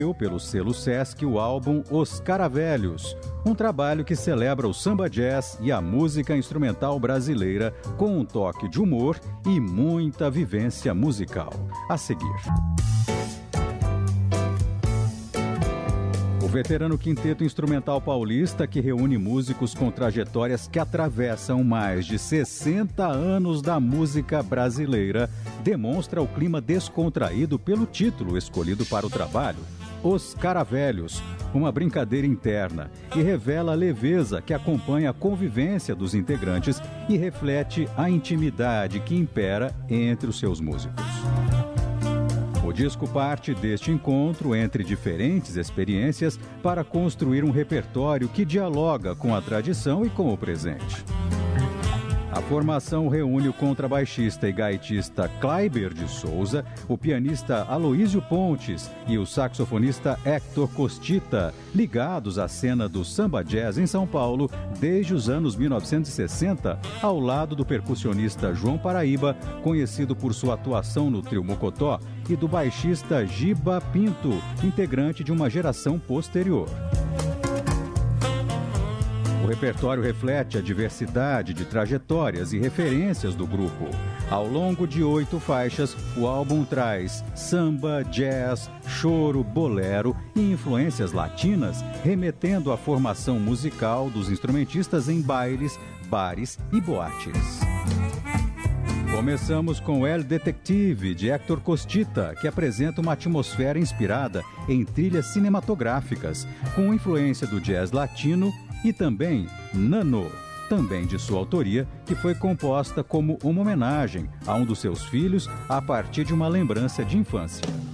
pelo selo Sesc o álbum Os Caravelhos, um trabalho que celebra o samba jazz e a música instrumental brasileira com um toque de humor e muita vivência musical. A seguir. O veterano quinteto instrumental paulista, que reúne músicos com trajetórias que atravessam mais de 60 anos da música brasileira, demonstra o clima descontraído pelo título escolhido para o trabalho, Os Caravelhos, uma brincadeira interna, e revela a leveza que acompanha a convivência dos integrantes e reflete a intimidade que impera entre os seus músicos. O disco parte deste encontro entre diferentes experiências para construir um repertório que dialoga com a tradição e com o presente. A formação reúne o contrabaixista e gaitista Kleiber de Souza, o pianista Aloísio Pontes e o saxofonista Héctor Costita, ligados à cena do samba jazz em São Paulo desde os anos 1960, ao lado do percussionista João Paraíba, conhecido por sua atuação no trio Mocotó, e do baixista Giba Pinto, integrante de uma geração posterior. O repertório reflete a diversidade de trajetórias e referências do grupo. Ao longo de 8 faixas, o álbum traz samba, jazz, choro, bolero e influências latinas, remetendo à formação musical dos instrumentistas em bailes, bares e boates. Começamos com El Detective, de Héctor Costita, que apresenta uma atmosfera inspirada em trilhas cinematográficas, com influência do jazz latino, e também Nano, também de sua autoria, que foi composta como uma homenagem a um dos seus filhos a partir de uma lembrança de infância.